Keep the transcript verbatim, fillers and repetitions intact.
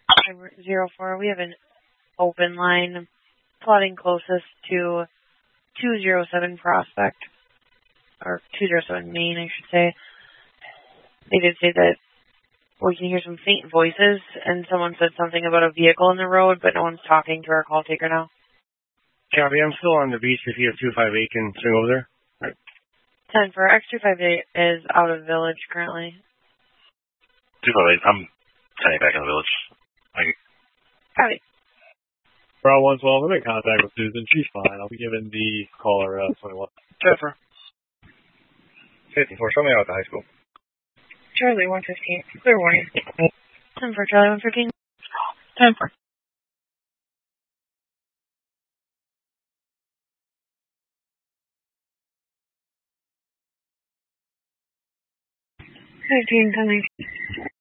zero four, we have an open line plotting closest to two zero seven Prospect, or two zero seven Main, I should say. They did say that we can hear some faint voices, and someone said something about a vehicle in the road, but no one's talking to our call taker now. Copy, I'm still on the beach. If you have two five eight, can swing over there. Right. ten for X two five eight is out of village currently. two five eight, I'm sending back in the village. I... Copy. Bravo one twelve, I'm in contact with Susan. She's fine. I'll be giving the caller uh, twenty-one. Jennifer. fifty-four, show me out at the high school. Charlie one fifteen, clear warning. ten for Charlie one fifteen. ten for. fifteen, coming.